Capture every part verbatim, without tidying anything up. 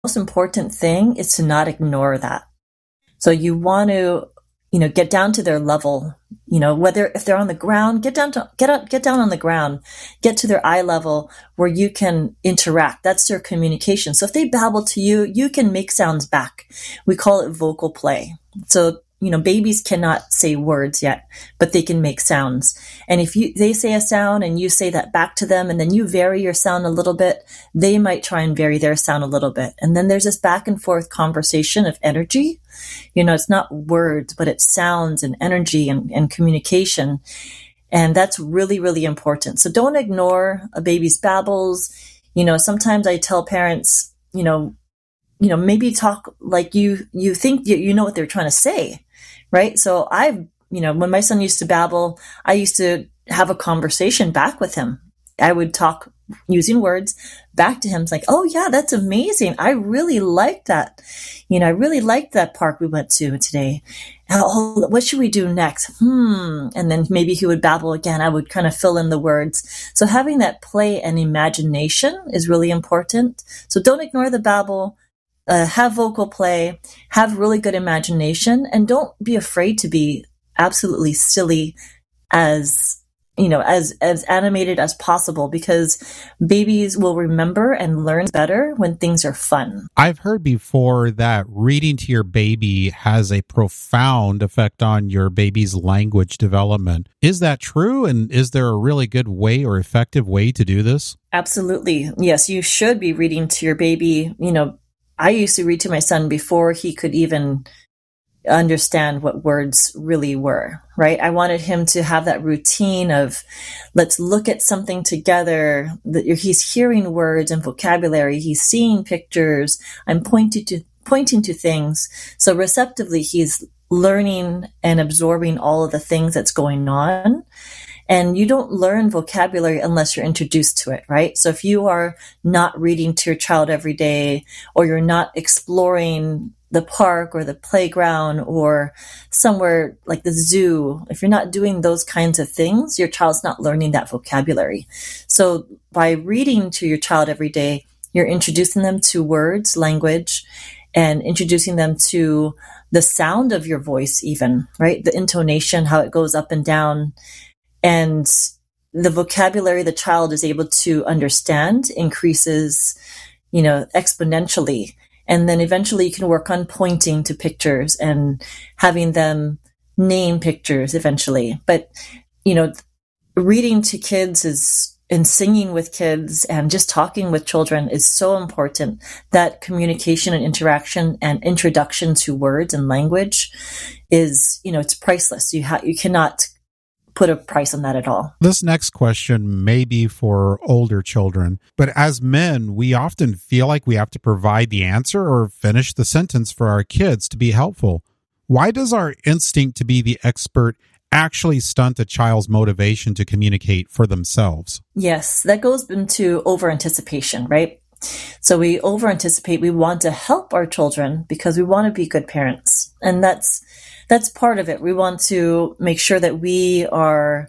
most important thing is to not ignore that. So you want to, you know, get down to their level, you know, whether if they're on the ground, get down to, get up, get down on the ground, get to their eye level where you can interact. That's their communication. So if they babble to you, you can make sounds back. We call it vocal play. So, you know, babies cannot say words yet, but they can make sounds. And if you, they say a sound and you say that back to them, and then you vary your sound a little bit, they might try and vary their sound a little bit. And then there's this back and forth conversation of energy. You know, it's not words, but it's sounds and energy and, and communication. And that's really, really important. So don't ignore a baby's babbles. You know, sometimes I tell parents, you know, you know, maybe talk like you, you think you, you know what they're trying to say. Right. So I've, you know, when my son used to babble, I used to have a conversation back with him. I would talk using words back to him. It's like, oh yeah, that's amazing. I really like that. You know, I really liked that park we went to today. Oh, what should we do next? Hmm. And then maybe he would babble again. I would kind of fill in the words. So having that play and imagination is really important. So don't ignore the babble. Uh, have vocal play, have really good imagination, and don't be afraid to be absolutely silly as, you know, as, as animated as possible, because babies will remember and learn better when things are fun. I've heard before that reading to your baby has a profound effect on your baby's language development. Is that true? And is there a really good way or effective way to do this? Absolutely. Yes, you should be reading to your baby. You know, I used to read to my son before he could even understand what words really were, right? I wanted him to have that routine of, let's look at something together. That he's hearing words and vocabulary. He's seeing pictures. I'm pointing to, pointing to things. So receptively, he's learning and absorbing all of the things that's going on. And you don't learn vocabulary unless you're introduced to it, right? So if you are not reading to your child every day, or you're not exploring the park or the playground or somewhere like the zoo, if you're not doing those kinds of things, your child's not learning that vocabulary. So by reading to your child every day, you're introducing them to words, language, and introducing them to the sound of your voice even, right? The intonation, how it goes up and down. And the vocabulary the child is able to understand increases, you know, exponentially. And then eventually you can work on pointing to pictures and having them name pictures eventually. But, you know, reading to kids is, and singing with kids and just talking with children is so important. That communication and interaction and introduction to words and language is, you know, it's priceless. You ha- you cannot put a price on that at all. This next question may be for older children, but as men, we often feel like we have to provide the answer or finish the sentence for our kids to be helpful. Why does our instinct to be the expert actually stunt a child's motivation to communicate for themselves? Yes, that goes into over-anticipation, right? So we over-anticipate. We want to help our children because we want to be good parents. And that's That's part of it. We want to make sure that we are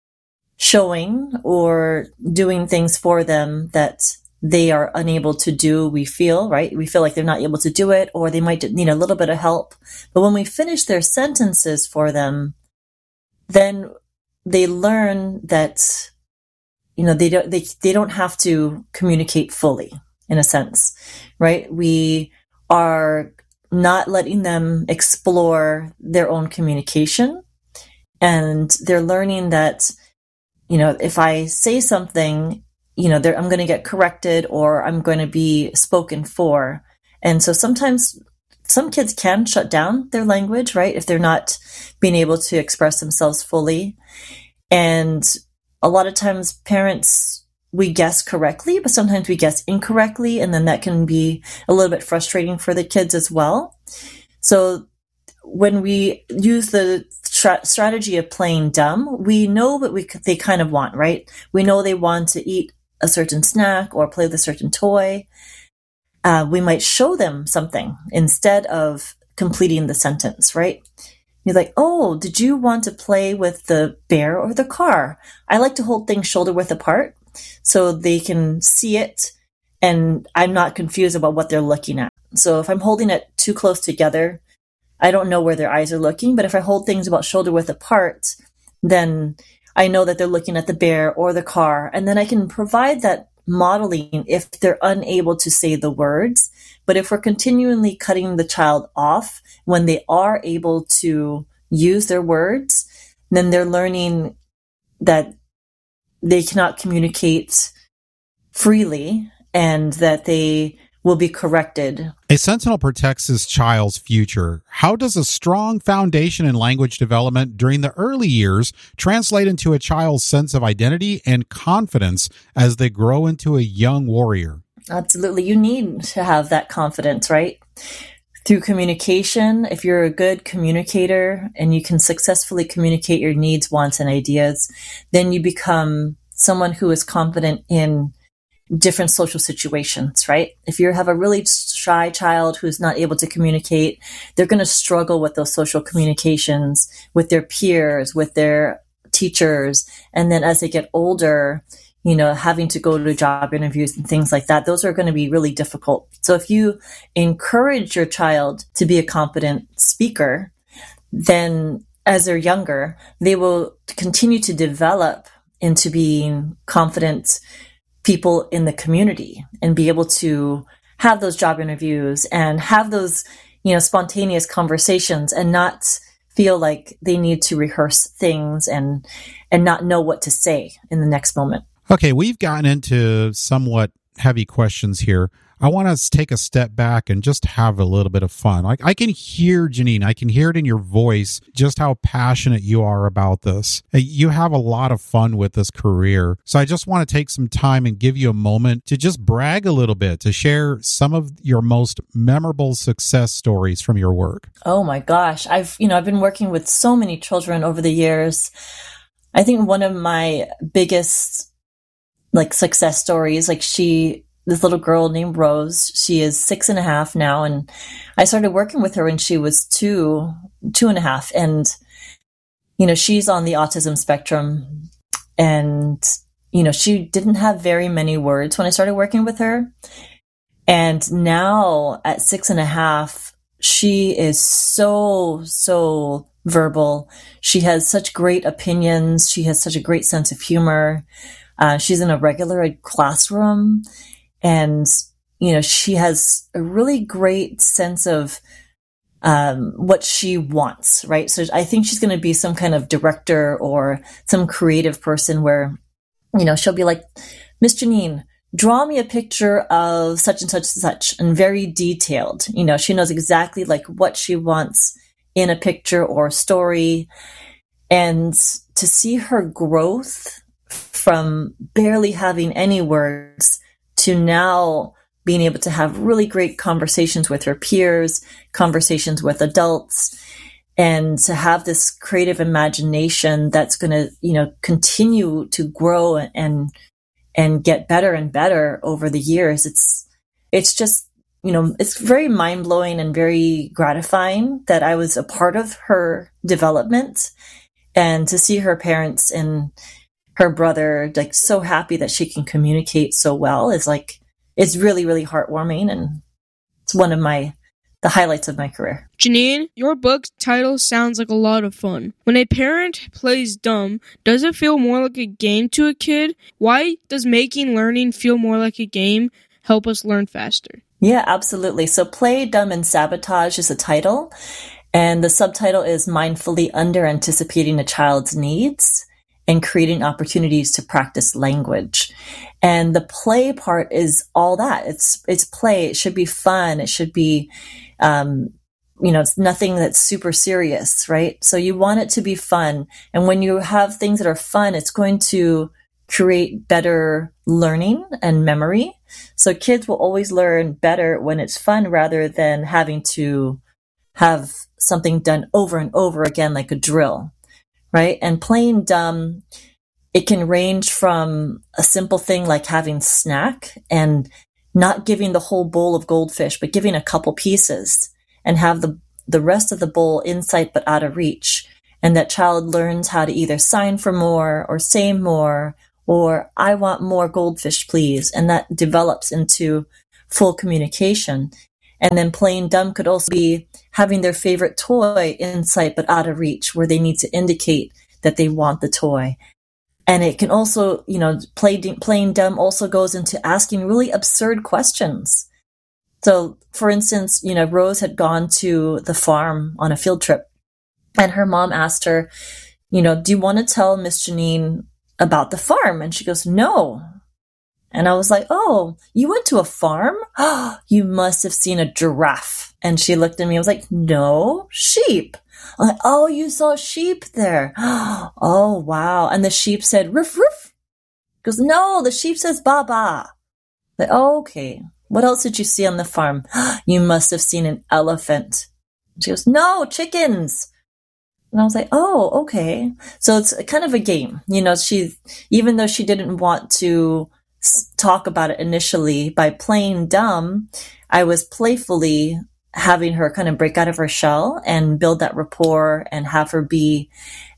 showing or doing things for them that they are unable to do, we feel, right? We feel like they're not able to do it, or they might need a little bit of help. But when we finish their sentences for them, then they learn that, you know, they don't, they, they don't have to communicate fully, in a sense, right? We are not letting them explore their own communication. And they're learning that, you know, if I say something, you know, I'm going to get corrected or I'm going to be spoken for. And so sometimes some kids can shut down their language, right? If they're not being able to express themselves fully. And a lot of times parents, we guess correctly, but sometimes we guess incorrectly. And then that can be a little bit frustrating for the kids as well. So when we use the tra- strategy of playing dumb, we know what we they kind of want, right? We know they want to eat a certain snack or play with a certain toy. Uh, we might show them something instead of completing the sentence, right? You're like, oh, did you want to play with the bear or the car? I like to hold things shoulder width apart so they can see it and I'm not confused about what they're looking at. So if I'm holding it too close together, I don't know where their eyes are looking. But if I hold things about shoulder width apart, then I know that they're looking at the bear or the car. And then I can provide that modeling if they're unable to say the words. But if we're continually cutting the child off when they are able to use their words, then they're learning that they cannot communicate freely and that they will be corrected. A sentinel protects his child's future. How does a strong foundation in language development during the early years translate into a child's sense of identity and confidence as they grow into a young warrior? Absolutely. You need to have that confidence, right? Through communication, if you're a good communicator and you can successfully communicate your needs, wants, and ideas, then you become someone who is confident in different social situations, right? If you have a really shy child who's not able to communicate, they're going to struggle with those social communications with their peers, with their teachers. And then as they get older, you know, having to go to job interviews and things like that, those are going to be really difficult. So if you encourage your child to be a confident speaker, then as they're younger, they will continue to develop into being confident people in the community and be able to have those job interviews and have those, you know, spontaneous conversations and not feel like they need to rehearse things and and not know what to say in the next moment. Okay, we've gotten into somewhat heavy questions here. I want to take a step back and just have a little bit of fun. Like, I can hear, Janine, I can hear it in your voice, just how passionate you are about this. You have a lot of fun with this career. So I just want to take some time and give you a moment to just brag a little bit, to share some of your most memorable success stories from your work. Oh my gosh. I've, you know, I've been working with so many children over the years. I think one of my biggest like success stories, like she, this little girl named Rose, she is six and a half now. And I started working with her when she was two, two and a half. And, you know, she's on the autism spectrum and, you know, she didn't have very many words when I started working with her. And now at six and a half, she is so, so verbal. She has such great opinions. She has such a great sense of humor. Uh, she's in a regular ed classroom. And, you know, she has a really great sense of um, what she wants, right? So I think she's going to be some kind of director or some creative person where, you know, she'll be like, Miss Janine, draw me a picture of such and such and such, and very detailed. You know, she knows exactly like what she wants in a picture or story. And to see her growth from barely having any words to now being able to have really great conversations with her peers, conversations with adults, and to have this creative imagination that's going to, you know, continue to grow and and get better and better over the years. It's it's just, you know, it's very mind-blowing and very gratifying that I was a part of her development, and to see her parents and her brother like so happy that she can communicate so well is like, it's really, really heartwarming. And it's one of my, the highlights of my career. Janine, your book's title sounds like a lot of fun. When a parent plays dumb, does it feel more like a game to a kid? Why does making learning feel more like a game help us learn faster? Yeah, absolutely. So Play, Dumb, and Sabotage is the title. And the subtitle is Mindfully Under Anticipating a Child's Needs and Creating Opportunities to Practice Language. And the play part is all that. It's it's play. It should be fun. It should be, um, you know, it's nothing that's super serious, right? So you want it to be fun. And when you have things that are fun, it's going to create better learning and memory. So kids will always learn better when it's fun rather than having to have something done over and over again like a drill. Right? And playing dumb, it can range from a simple thing like having snack and not giving the whole bowl of goldfish, but giving a couple pieces and have the, the rest of the bowl in sight but out of reach. And that child learns how to either sign for more or say more or I want more goldfish, please. And that develops into full communication. And then playing dumb could also be having their favorite toy in sight but out of reach, where they need to indicate that they want the toy. And it can also, you know, play, playing dumb also goes into asking really absurd questions. So, for instance, you know, Rose had gone to the farm on a field trip, and her mom asked her, you know, do you want to tell Miss Janine about the farm? And she goes, no. And I was like, oh, you went to a farm? Oh, you must have seen a giraffe. And she looked at me and was like, no, sheep. I'm like, oh, you saw sheep there. Oh, wow. And the sheep said, ruff, ruff. Goes, no, the sheep says, ba, ba. Like, oh, okay. What else did you see on the farm? You must have seen an elephant. She goes, no, chickens. And I was like, oh, okay. So it's kind of a game. You know, she, even though she didn't want to talk about it initially, by playing dumb, I was playfully having her kind of break out of her shell and build that rapport and have her be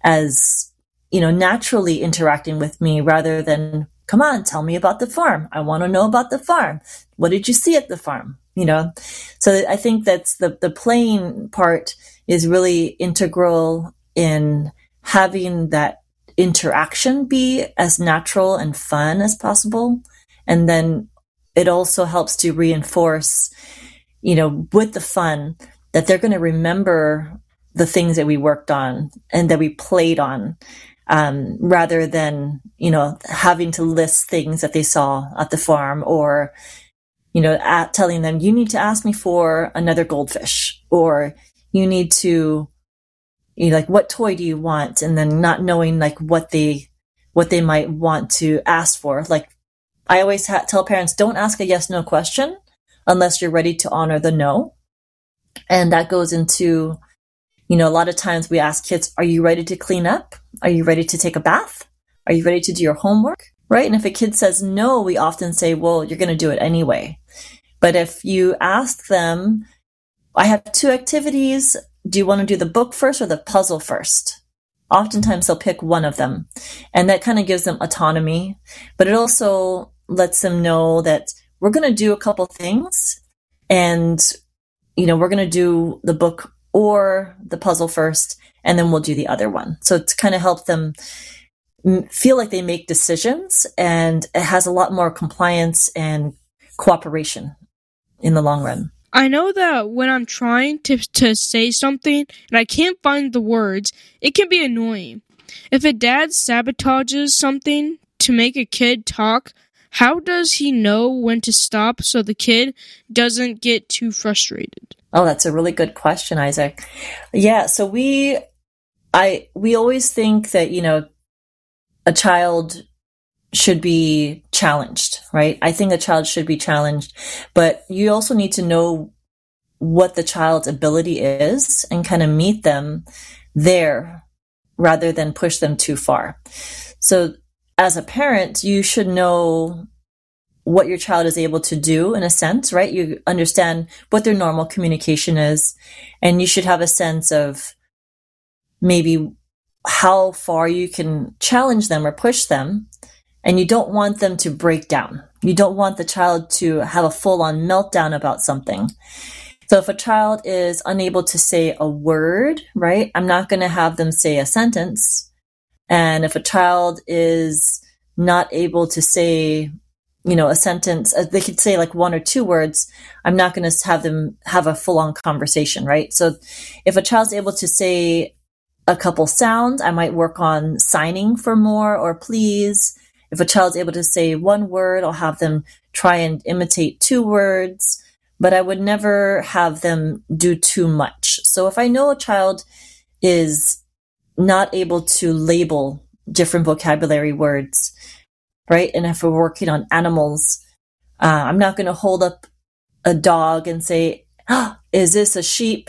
as, you know, naturally interacting with me rather than, come on, tell me about the farm. I want to know about the farm. What did you see at the farm? You know, so I think that's the, the playing part is really integral in having that interaction be as natural and fun as possible. And then it also helps to reinforce, you know, with the fun, that they're going to remember the things that we worked on and that we played on, um, rather than, you know, having to list things that they saw at the farm, or, you know, at telling them, you need to ask me for another goldfish, or you need to, you know, like, what toy do you want? And then not knowing like what they, what they might want to ask for. Like, I always ha- tell parents, don't ask a yes, no question unless you're ready to honor the no. And that goes into, you know, a lot of times we ask kids, are you ready to clean up? Are you ready to take a bath? Are you ready to do your homework? Right? And if a kid says no, we often say, well, you're going to do it anyway. But if you ask them, I have two activities. Do you want to do the book first or the puzzle first? Oftentimes they'll pick one of them. And that kind of gives them autonomy. But it also lets them know that we're going to do a couple things. And, you know, we're going to do the book or the puzzle first, and then we'll do the other one. So to kind of help them feel like they make decisions, and it has a lot more compliance and cooperation in the long run. I know that when I'm trying to to say something and I can't find the words, it can be annoying. If a dad sabotages something to make a kid talk, how does he know when to stop so the kid doesn't get too frustrated? Oh, that's a really good question, Isaac. Yeah, so we I we always think that, you know, a child should be challenged, right? I think a child should be challenged, but you also need to know what the child's ability is and kind of meet them there rather than push them too far. So as a parent, you should know what your child is able to do in a sense, right? You understand what their normal communication is, and you should have a sense of maybe how far you can challenge them or push them. And you don't want them to break down. You don't want the child to have a full-on meltdown about something. So if a child is unable to say a word, right, I'm not going to have them say a sentence. And if a child is not able to say, you know, a sentence, they could say like one or two words, I'm not going to have them have a full-on conversation, right? So if a child's able to say a couple sounds, I might work on signing for more or please. If a child's able to say one word, I'll have them try and imitate two words, but I would never have them do too much. So if I know a child is not able to label different vocabulary words, right? And if we're working on animals, uh, I'm not going to hold up a dog and say, oh, is this a sheep?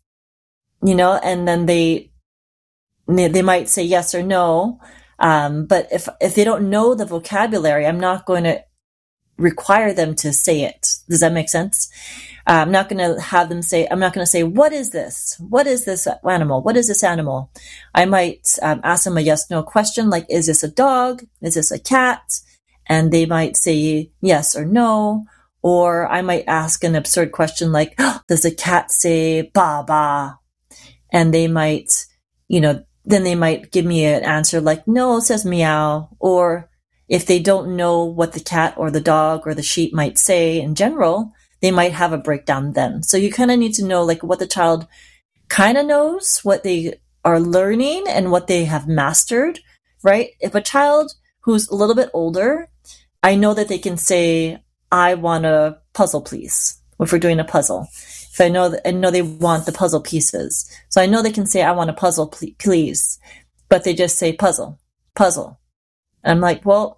You know, and then they, they might say yes or no. Um, but if, if they don't know the vocabulary, I'm not going to require them to say it. Does that make sense? I'm not going to have them say, I'm not going to say, what is this? What is this animal? What is this animal? I might um, ask them a yes, no question, like, is this a dog? Is this a cat? And they might say yes or no. Or I might ask an absurd question like, oh, does the cat say ba ba? And they might, you know, then they might give me an answer like, no, it says meow. Or if they don't know what the cat or the dog or the sheep might say in general, they might have a breakdown then. So you kind of need to know like what the child kind of knows, what they are learning and what they have mastered, right? If a child who's a little bit older, I know that they can say, I want a puzzle, please. If we're doing a puzzle. If I know that, I know they want the puzzle pieces. So I know they can say, I want a puzzle, please. But they just say puzzle, puzzle. And I'm like, well,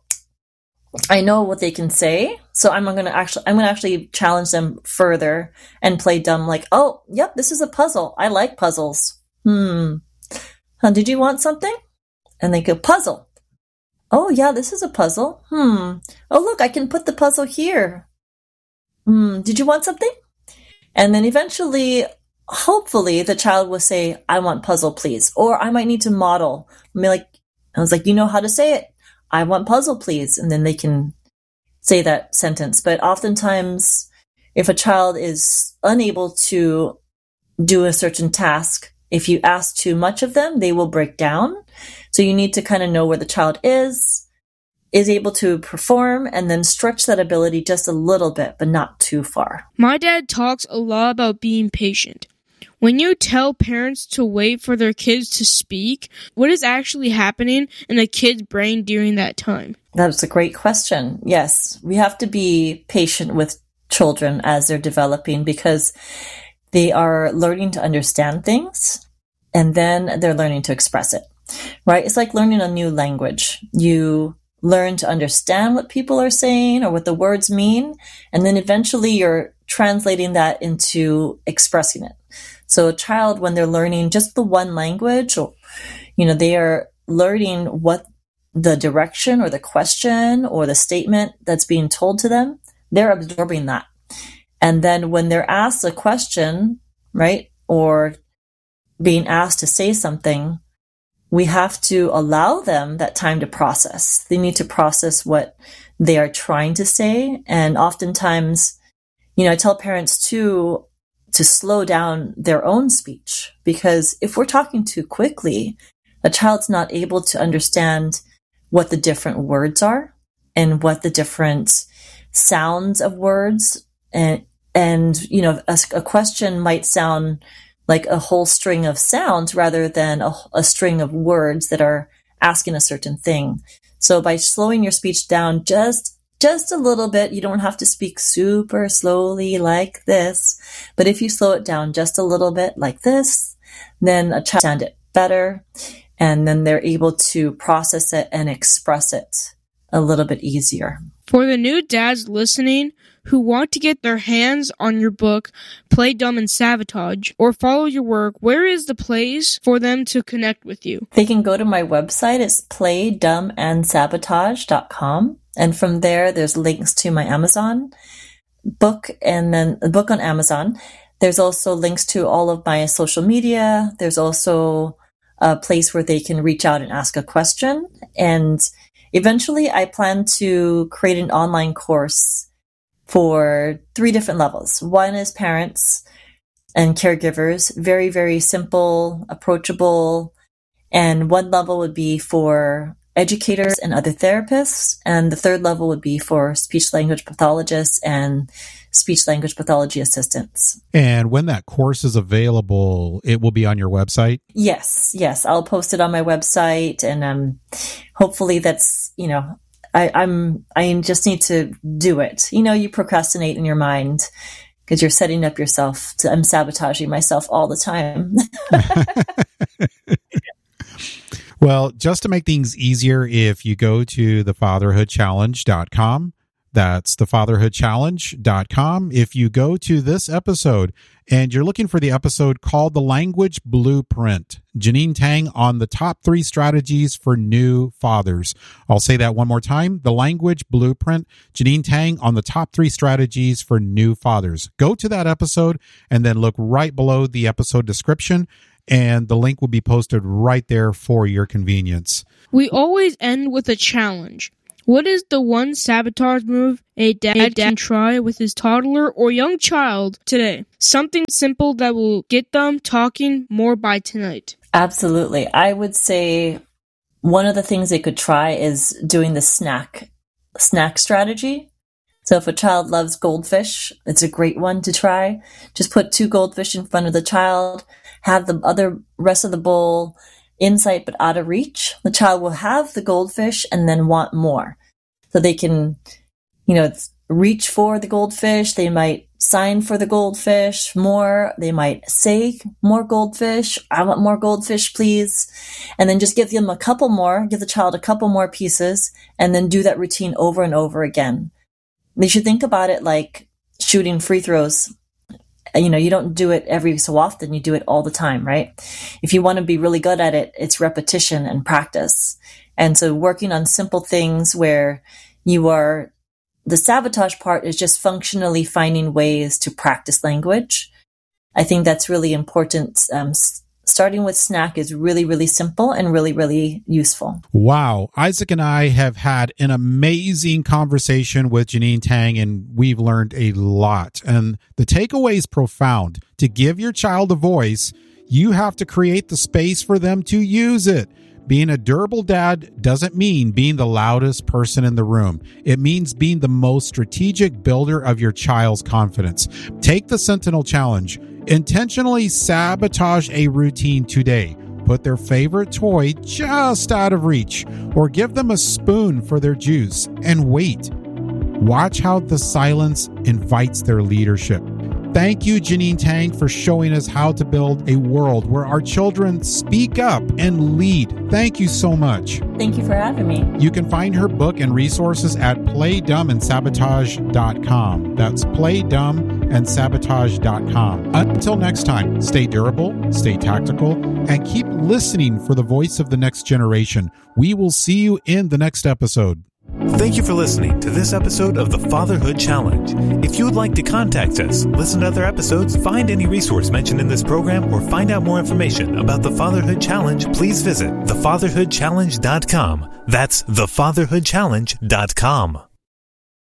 I know what they can say. So I'm going to actually, I'm going to actually challenge them further and play dumb like, oh, yep, this is a puzzle. I like puzzles. Hmm. Huh, did you want something? And they go, puzzle. Oh, yeah, this is a puzzle. Hmm. Oh, look, I can put the puzzle here. Hmm. Did you want something? And then eventually, hopefully, the child will say, I want puzzle, please. Or I might need to model. I mean, like, I was like, you know how to say it. I want puzzle, please. And then they can say that sentence. But oftentimes, if a child is unable to do a certain task, if you ask too much of them, they will break down. So you need to kind of know where the child is, is able to perform, and then stretch that ability just a little bit, but not too far. My dad talks a lot about being patient. When you tell parents to wait for their kids to speak, what is actually happening in a kid's brain during that time? That's a great question. Yes, we have to be patient with children as they're developing because they are learning to understand things and then they're learning to express it, right? It's like learning a new language. You learn to understand what people are saying or what the words mean, and then eventually you're translating that into expressing it. So a child, when they're learning just the one language, or, you know, they are learning what the direction or the question or the statement that's being told to them, they're absorbing that. And then when they're asked a question, right, or being asked to say something, we have to allow them that time to process. They need to process what they are trying to say. And oftentimes, you know, I tell parents too, to slow down their own speech, because if we're talking too quickly, a child's not able to understand what the different words are and what the different sounds of words. And, and you know, a, a question might sound like a whole string of sounds rather than a, a string of words that are asking a certain thing. So by slowing your speech down just Just a little bit. You don't have to speak super slowly like this. But if you slow it down just a little bit like this, then a child understands it better. And then they're able to process it and express it a little bit easier. For the new dads listening who want to get their hands on your book, Play Dumb and Sabotage, or follow your work, where is the place for them to connect with you? They can go to my website. It's play dumb and sabotage dot com. And from there, there's links to my Amazon book and then a book on Amazon. There's also links to all of my social media. There's also a place where they can reach out and ask a question. And eventually, I plan to create an online course for three different levels. One is parents and caregivers, very, very simple, approachable. And one level would be for educators and other therapists. And the third level would be for speech language pathologists and speech language pathology assistants. And when that course is available, it will be on your website? Yes, yes. I'll post it on my website, and um, hopefully that's, you know, I, I'm, I just need to do it. You know, you procrastinate in your mind because you're setting up yourself to, I'm sabotaging myself all the time. Well, just to make things easier, if you go to the fatherhood challenge dot com, That's the fatherhood challenge dot com. If you go to this episode and you're looking for the episode called The Language Blueprint, Janine Tang on the top three strategies for new fathers. I'll say that one more time. The Language Blueprint, Janine Tang on the top three strategies for new fathers. Go to that episode and then look right below the episode description, and the link will be posted right there for your convenience. We always end with a challenge. What is the one sabotage move a dad, a dad can try with his toddler or young child today? Something simple that will get them talking more by tonight. Absolutely. I would say one of the things they could try is doing the snack snack strategy. So if a child loves goldfish, it's a great one to try. Just put two goldfish in front of the child, have the other rest of the bowl in sight but out of reach. The child will have the goldfish and then want more. So they can, you know, reach for the goldfish. They might sign for the goldfish more. They might say more goldfish. I want more goldfish, please. And then just give them a couple more, give the child a couple more pieces, and then do that routine over and over again. They should think about it like shooting free throws. You know, you don't do it every so often. You do it all the time, right? If you want to be really good at it, it's repetition and practice. And so working on simple things where you are, the sabotage part is just functionally finding ways to practice language. I think that's really important. Um, starting with snack is really, really simple and really, really useful. Wow. Isaac and I have had an amazing conversation with Janine Tang, and we've learned a lot. And the takeaway is profound. To give your child a voice, you have to create the space for them to use it. Being a durable dad doesn't mean being the loudest person in the room. It means being the most strategic builder of your child's confidence. Take the Sentinel Challenge. Intentionally sabotage a routine today. Put their favorite toy just out of reach, or give them a spoon for their juice and wait. Watch how the silence invites their leadership. Thank you, Janine Tang, for showing us how to build a world where our children speak up and lead. Thank you so much. Thank you for having me. You can find her book and resources at play dumb and sabotage dot com. That's play dumb and sabotage dot com. Until next time, stay durable, stay tactical, and keep listening for the voice of the next generation. We will see you in the next episode. Thank you for listening to this episode of the Fatherhood Challenge. If you would like to contact us, listen to other episodes, find any resource mentioned in this program, or find out more information about the Fatherhood Challenge, please visit the fatherhood challenge dot com. That's the fatherhood challenge dot com.